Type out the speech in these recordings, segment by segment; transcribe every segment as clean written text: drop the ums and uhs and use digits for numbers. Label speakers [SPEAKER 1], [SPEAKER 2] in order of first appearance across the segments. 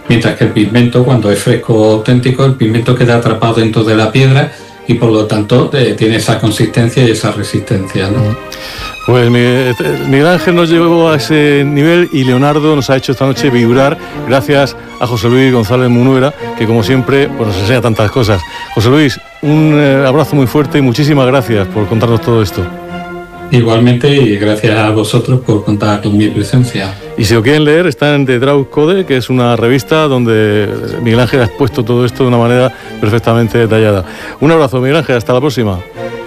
[SPEAKER 1] Mientras que el pigmento, cuando es fresco o auténtico, el pigmento queda atrapado dentro de la piedra y por lo tanto tiene esa consistencia y esa resistencia, ¿no?
[SPEAKER 2] Pues Miguel Ángel nos llevó a ese nivel y Leonardo nos ha hecho esta noche vibrar gracias a José Luis González Munuera, que como siempre pues nos enseña tantas cosas. José Luis, un abrazo muy fuerte y muchísimas gracias por contarnos todo esto.
[SPEAKER 1] Igualmente, y gracias a vosotros por contar con mi presencia.
[SPEAKER 2] Y si lo quieren leer, está en The Draw Code, que es una revista donde Miguel Ángel ha expuesto todo esto de una manera perfectamente detallada. Un abrazo, Miguel Ángel, hasta la próxima.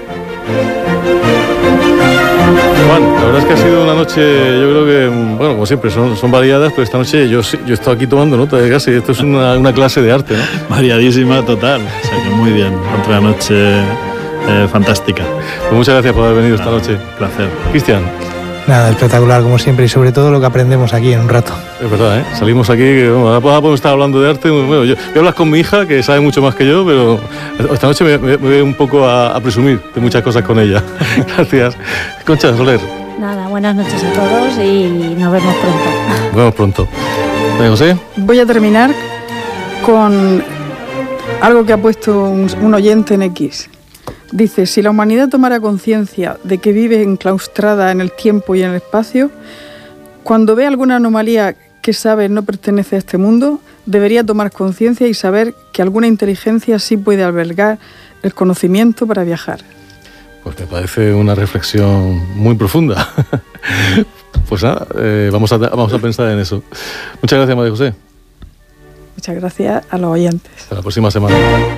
[SPEAKER 2] Juan, la verdad es que ha sido una noche, yo creo que, bueno, como siempre, son variadas, pero esta noche yo he estado aquí tomando nota de casi, esto es una clase de arte, ¿no?
[SPEAKER 3] Variadísima total, o sea que muy bien, otra noche fantástica.
[SPEAKER 2] Pues muchas gracias por haber venido esta noche.
[SPEAKER 3] Placer.
[SPEAKER 2] Cristian.
[SPEAKER 4] Nada, espectacular como siempre y sobre todo lo que aprendemos aquí en un rato.
[SPEAKER 2] Es verdad, ¿eh? Salimos aquí, ahora podemos estar hablando de arte. Bueno, yo hablas con mi hija, que sabe mucho más que yo, pero esta noche me voy un poco a presumir de muchas cosas con ella. Gracias. Concha Soler.
[SPEAKER 5] Nada, buenas noches a todos y nos vemos pronto.
[SPEAKER 2] Nos vemos pronto. José.
[SPEAKER 6] Voy a terminar con algo que ha puesto un oyente en X. Dice, si la humanidad tomara conciencia de que vive enclaustrada en el tiempo y en el espacio, cuando ve alguna anomalía que sabe no pertenece a este mundo, debería tomar conciencia y saber que alguna inteligencia sí puede albergar el conocimiento para viajar.
[SPEAKER 2] Pues me parece una reflexión muy profunda. Pues nada, vamos a pensar en eso. Muchas gracias, María José.
[SPEAKER 6] Muchas gracias a los oyentes.
[SPEAKER 2] Hasta la próxima semana.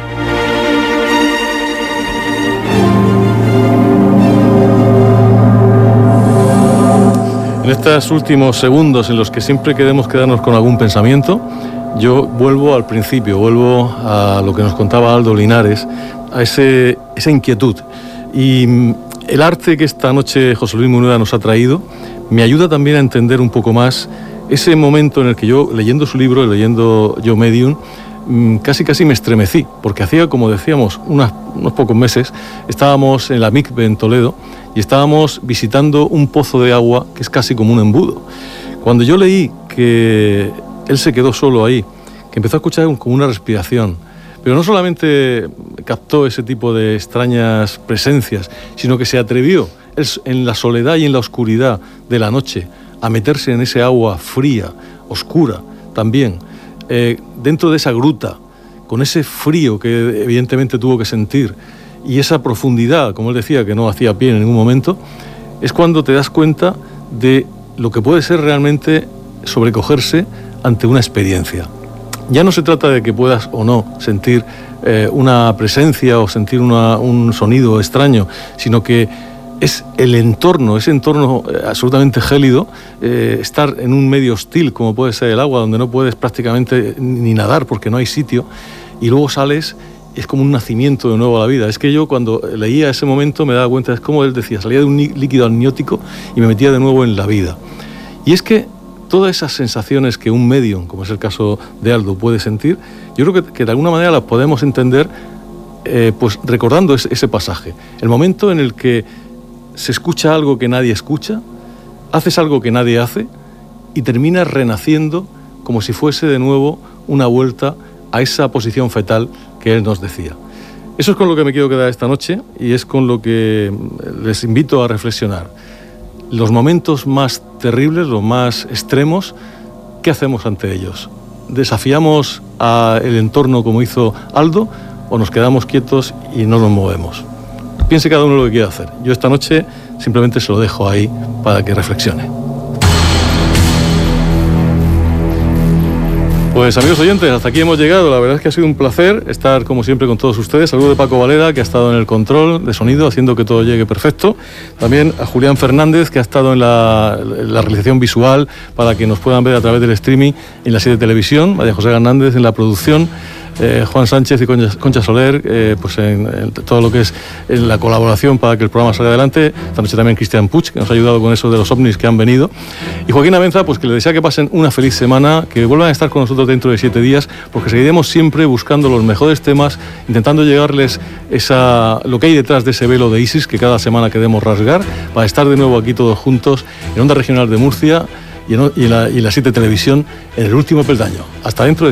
[SPEAKER 2] En estos últimos segundos en los que siempre queremos quedarnos con algún pensamiento, yo vuelvo al principio, vuelvo a lo que nos contaba Aldo Linares, a esa inquietud. Y el arte que esta noche José Luis Munuera nos ha traído me ayuda también a entender un poco más ese momento en el que yo, leyendo su libro, leyendo Yo Medium, casi me estremecí, porque hacía, como decíamos, unos pocos meses, estábamos en la Mikve en Toledo y estábamos visitando un pozo de agua que es casi como un embudo. Cuando yo leí que él se quedó solo ahí, que empezó a escuchar como una respiración, pero no solamente captó ese tipo de extrañas presencias, sino que se atrevió en la soledad y en la oscuridad de la noche a meterse en ese agua fría, oscura también, dentro de esa gruta, con ese frío que evidentemente tuvo que sentir y esa profundidad, como él decía, que no hacía pie en ningún momento, es cuando te das cuenta de lo que puede ser realmente sobrecogerse ante una experiencia. Ya no se trata de que puedas o no sentir una presencia o sentir un sonido extraño, sino que es el entorno, ese entorno absolutamente gélido, estar en un medio hostil como puede ser el agua, donde no puedes prácticamente ni nadar porque no hay sitio, y luego sales, es como un nacimiento de nuevo a la vida. Es que yo cuando leía ese momento me daba cuenta, es como él decía, salía de un líquido amniótico y me metía de nuevo en la vida. Y es que todas esas sensaciones que un medium, como es el caso de Aldo, puede sentir, yo creo que de alguna manera las podemos entender pues recordando ese pasaje. El momento en el que se escucha algo que nadie escucha, haces algo que nadie hace y terminas renaciendo como si fuese de nuevo una vuelta a esa posición fetal que él nos decía. Eso es con lo que me quiero quedar esta noche y es con lo que les invito a reflexionar. Los momentos más terribles, los más extremos, ¿qué hacemos ante ellos? ¿Desafiamos al entorno como hizo Aldo o nos quedamos quietos y no nos movemos? Piense cada uno lo que quiera hacer. Yo esta noche simplemente se lo dejo ahí para que reflexione. Pues amigos oyentes, hasta aquí hemos llegado. La verdad es que ha sido un placer estar como siempre con todos ustedes. Saludo de Paco Valera, que ha estado en el control de sonido, haciendo que todo llegue perfecto. También a Julián Fernández, que ha estado en la realización visual para que nos puedan ver a través del streaming en la 7 Televisión. María José Hernández en la producción. Juan Sánchez y Concha Soler pues en todo lo que es en la colaboración para que el programa salga adelante. Esta noche también Cristian Puig, que nos ha ayudado con eso de los ovnis que han venido, y Joaquín Abenza, pues que les desea que pasen una feliz semana, que vuelvan a estar con nosotros dentro de 7 días, porque seguiremos siempre buscando los mejores temas, intentando llegarles lo que hay detrás de ese velo de ISIS que cada semana queremos rasgar, para estar de nuevo aquí todos juntos en Onda Regional de Murcia y en la 7 Televisión en el último peldaño. Hasta dentro de